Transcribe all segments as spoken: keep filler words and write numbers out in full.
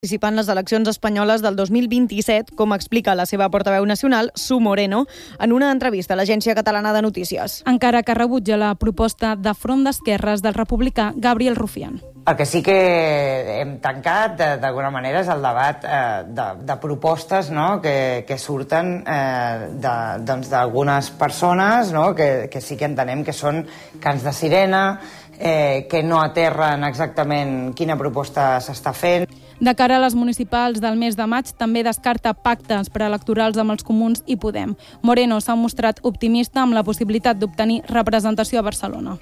Participant en les eleccions espanyoles del dos mil vint-i-set, com explica la seva portaveu nacional, Su Moreno, en una entrevista a l'Agència Catalana de Notícies. Encara que rebutja la proposta de Front d'Esquerres del republicà Gabriel Rufián. El que sí que hem tancat, d'alguna manera, és el debat eh, de, de propostes, no?, que, que surten eh, d'algunes doncs, persones, no?, que, que sí que entenem que són cants de sirena, eh, que no aterren exactament quina proposta s'està fent. De cara a les municipals del mes de maig, també descarta pactes preelectorals amb els comuns i Podem. Moreno s'ha mostrat optimista amb la possibilitat d'obtenir representació a Barcelona.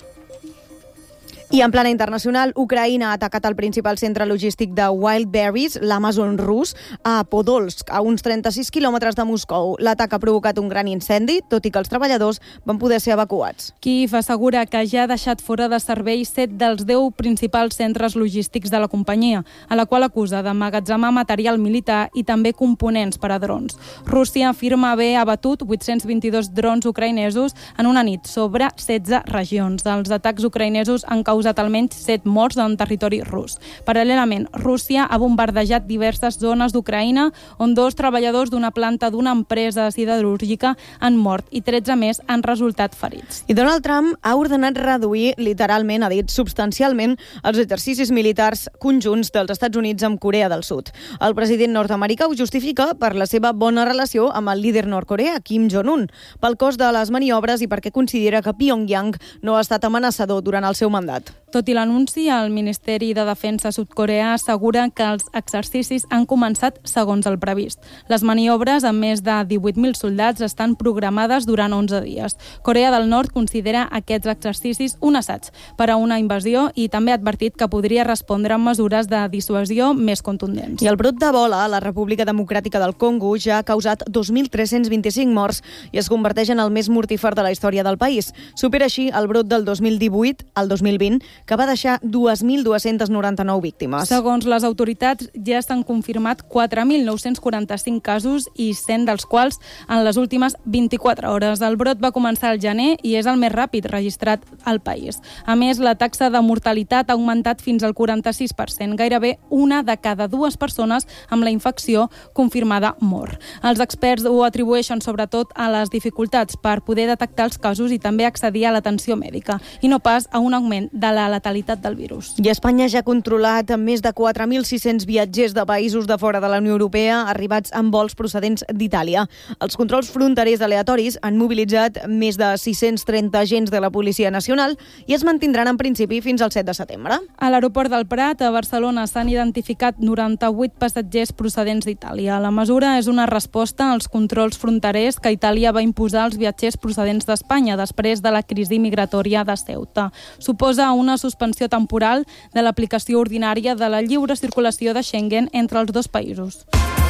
I en plana internacional, Ucraïna ha atacat el principal centre logístic de Wildberries, l'Amazon rus, a Podolsk, a uns trenta-sis quilòmetres de Moscou. L'atac ha provocat un gran incendi, tot i que els treballadors van poder ser evacuats. Kíiv assegura que ja ha deixat fora de servei set dels deu principals centres logístics de la companyia, a la qual acusa d'emmagatzemar material militar i també components per a drons. Rússia afirma haver abatut vuit-cents vint-i-dos drons ucraïnesos en una nit sobre setze regions. Els atacs ucraïnesos han causat almenys set morts en territori rus. Paral·lelament, Rússia ha bombardejat diverses zones d'Ucraïna on dos treballadors d'una planta d'una empresa siderúrgica han mort i tretze més han resultat ferits. I Donald Trump ha ordenat reduir, literalment, ha dit substancialment, els exercicis militars conjunts dels Estats Units amb Corea del Sud. El president nord-americà ho justifica per la seva bona relació amb el líder nord-coreà, Kim Jong-un, pel cost de les maniobres i perquè considera que Pyongyang no ha estat amenaçador durant el seu mandat. Tot i l'anunci, el Ministeri de Defensa sud-coreà assegura que els exercicis han començat segons el previst. Les maniobres amb més de divuit mil soldats estan programades durant onze dies. Corea del Nord considera aquests exercicis un assaig per a una invasió i també ha advertit que podria respondre amb mesures de dissuasió més contundents. I el brot d'Ebola a la República Democràtica del Congo ja ha causat dos mil tres-cents vint-i-cinc morts i es converteix en el més mortífer de la història del país. Supera així el brot del dos mil divuit al dos mil vint, que va deixar dos mil dos-cents noranta-nou víctimes. Segons les autoritats, ja s'han confirmat quatre mil nou-cents quaranta-cinc casos i cent dels quals en les últimes vint-i-quatre hores. El brot va començar al gener i és el més ràpid registrat al país. A més, la taxa de mortalitat ha augmentat fins al quaranta-sis per cent. Gairebé una de cada dues persones amb la infecció confirmada mor. Els experts ho atribueixen sobretot a les dificultats per poder detectar els casos i també accedir a l'atenció mèdica, i no pas a un augment de la letalitat del virus. I Espanya ja ha controlat més de quatre mil sis-cents viatgers de països de fora de la Unió Europea arribats amb vols procedents d'Itàlia. Els controls fronterers aleatoris han mobilitzat més de sis-cents trenta agents de la Policia Nacional i es mantindran en principi fins al set de setembre. A l'aeroport del Prat, a Barcelona, s'han identificat noranta-vuit passatgers procedents d'Itàlia. La mesura és una resposta als controls fronterers que Itàlia va imposar als viatgers procedents d'Espanya després de la crisi migratòria de Ceuta. Suposa una suspensió temporal de l'aplicació ordinària de la lliure circulació de Schengen entre els dos països.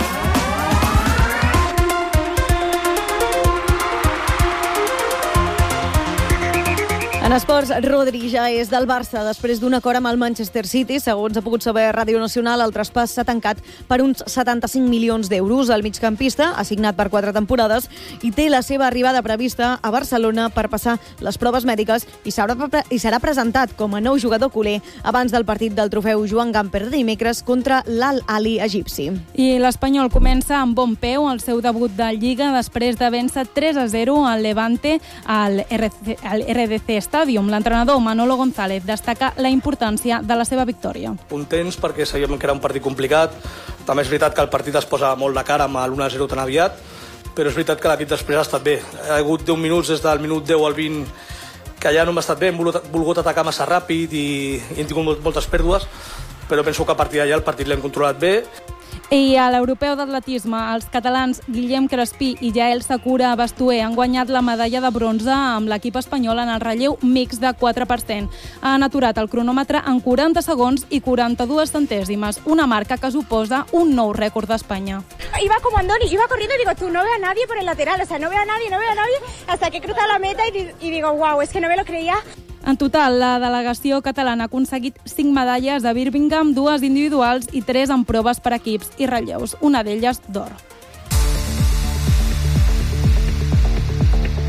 En esports, Rodri ja és del Barça després d'un acord amb el Manchester City. Segons ha pogut saber Ràdio Nacional, el traspàs s'ha tancat per uns setanta-cinc milions d'euros. El migcampista ha signat per quatre temporades i té la seva arribada prevista a Barcelona per passar les proves mèdiques i serà, i serà presentat com a nou jugador culer abans del partit del trofeu Joan Gamper de dimecres contra l'Al-Ali egipci. I l'Espanyol comença amb bon peu el seu debut de Lliga després de vèncer tres a zero al Levante al R D C Stadium. L'entrenador Manolo González destaca la importància de la seva victòria. Contents perquè sabíem que era un partit complicat. També és veritat que el partit es posa molt de cara amb l'u a zero tan aviat, però és veritat que l'equip després ha estat bé. Ha hagut deu minuts des del minut deu al vint que ja no hem estat bé, hem volgut atacar massa ràpid i, i hem tingut moltes pèrdues, però penso que a partir d'allà el partit l'hem controlat bé. I a l'europeu d'atletisme, els catalans Guillem Crespí i Jael Sakura Bastué han guanyat la medalla de bronze amb l'equip espanyol en el relleu mix de quatre per cent. Han aturat el cronòmetre en quaranta segons i quaranta-dues centèsimes, una marca que suposa un nou rècord d'Espanya. Iba como Andoni, iba corriendo y digo, tú no veo a nadie por el lateral, o sea, no veo a nadie, no veo a nadie, hasta que he cruzado la meta y, y digo, wow, es que no me lo creía. En total, la delegació catalana ha aconseguit cinc medalles a Birmingham, dues individuals i tres en proves per equips i relleus, una d'elles d'or.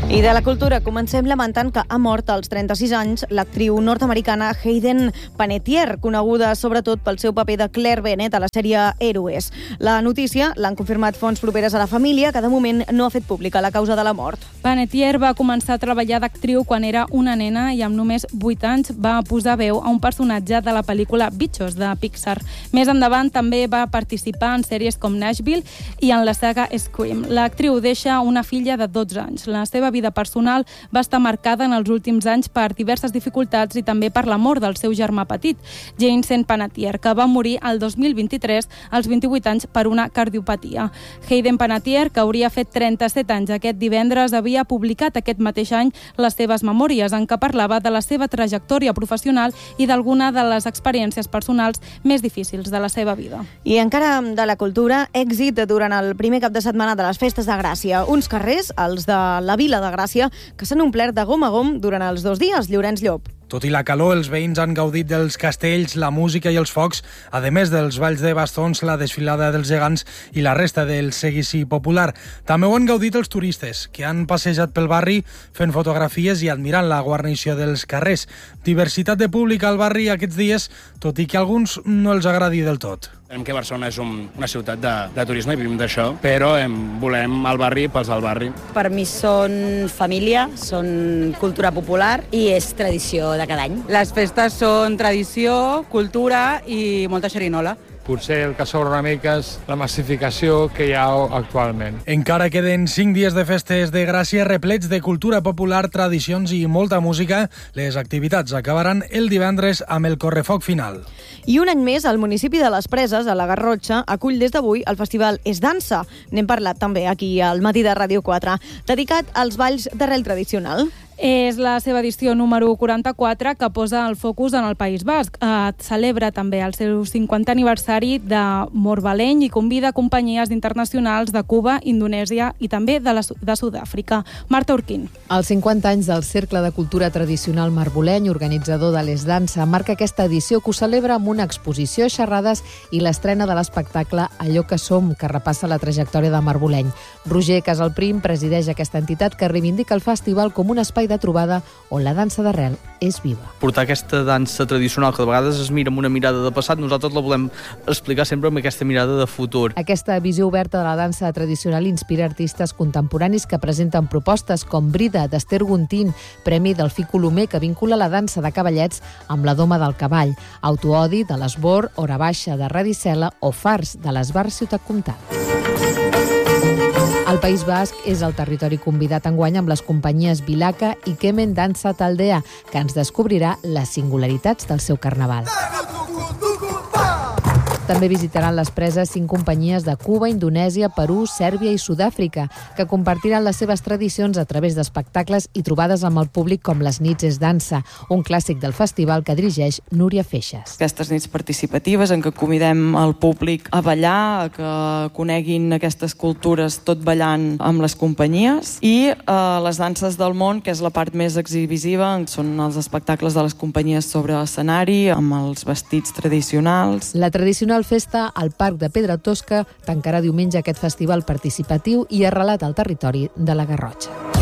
I de la cultura comencem lamentant que ha mort als trenta-sis anys l'actriu nord-americana Hayden Panettiere, coneguda sobretot pel seu paper de Claire Bennett a la sèrie Héroes. La notícia l'han confirmat fonts properes a la família, que de moment no ha fet pública la causa de la mort. Panettiere va començar a treballar d'actriu quan era una nena i amb només vuit anys va posar veu a un personatge de la pel·lícula Bichos de Pixar. Més endavant també va participar en sèries com Nashville i en la saga Scream. L'actriu deixa una filla de dotze anys. La seva vida personal va estar marcada en els últims anys per diverses dificultats i també per la mort del seu germà petit, Jason Panettiere, que va morir el dos mil vint-i-tres als vint-i-vuit anys per una cardiopatia. Hayden Panettiere, que hauria fet trenta-set anys aquest divendres, havia publicat aquest mateix any les seves memòries, en què parlava de la seva trajectòria professional i d'alguna de les experiències personals més difícils de la seva vida. I encara de la cultura, èxit durant el primer cap de setmana de les festes de Gràcia. Uns carrers, els de la Vila de Gràcia, que s'han omplert de gom a gom durant els dos dies. Llorenç Llop. Tot i la calor, els veïns han gaudit dels castells, la música i els focs, a més dels balls de bastons, la desfilada dels gegants i la resta del seguici popular. També ho han gaudit els turistes, que han passejat pel barri fent fotografies i admirant la guarnició dels carrers. Diversitat de públic al barri aquests dies, tot i que a alguns no els agradi del tot. Sabem que Barcelona és un, una ciutat de, de turisme i vivim d'això, però em, volem el barri pels del barri. Per mi són família, són cultura popular i és tradició de cada any. Les festes són tradició, cultura i molta xerinola. Potser el que sobra una mica és la massificació que hi ha actualment. Encara queden cinc dies de festes de Gràcia replets de cultura popular, tradicions i molta música. Les activitats acabaran el divendres amb el correfoc final. I un any més, el municipi de les Preses, a la Garrotxa, acull des d'avui el festival Es Dansa. N'hem parlat també aquí al Matí de Ràdio quatre, dedicat als balls d'arrel tradicional. És la seva edició número quaranta-quatre, que posa el focus en el País Basc. Eh, celebra també el seu cinquantè aniversari de Morbaleny i convida companyies internacionals de Cuba, Indonèsia i també de, la, de Sud-àfrica. Marta Urquín. Els cinquanta anys del Cercle de Cultura Tradicional Marboleny, organitzador de l'Es Dansa, marca aquesta edició, que ho celebra amb una exposició, xerrades i l'estrena de l'espectacle Allò que som, que repassa la trajectòria de Marboleny. Roger Casalprim presideix aquesta entitat, que reivindica el festival com un espai de trobada on la dansa d'arrel és viva. Portar aquesta dansa tradicional, que de vegades es mira amb una mirada de passat, nosaltres la volem explicar sempre amb aquesta mirada de futur. Aquesta visió oberta de la dansa tradicional inspira artistes contemporanis que presenten propostes com Brida, d'Ester Guntín, Premi Delfí Colomer, que vincula la dansa de cavallets amb la doma del cavall, Autoodi, de l'Esbor, Hora Baixa, de Radicela, o Fars, de l'Esbar Ciutat Comtal. El País Basc és el territori convidat enguany amb les companyies Vilaca i Kemen Dansa Taldea, que ens descobrirà les singularitats del seu carnaval. També visitaran les Preses cinc companyies de Cuba, Indonèsia, Perú, Sèrbia i Sud-àfrica, que compartiran les seves tradicions a través d'espectacles i trobades amb el públic com les Nits Es Dansa, un clàssic del festival que dirigeix Núria Feixas. Aquestes nits participatives en què convidem el públic a ballar, a que coneguin aquestes cultures tot ballant amb les companyies, i eh, les danses del món, que és la part més exhibisiva, són els espectacles de les companyies sobre escenari, amb els vestits tradicionals. La tradicional festa al Parc de Pedra Tosca tancarà diumenge aquest festival participatiu i arrelat al territori de la Garrotxa.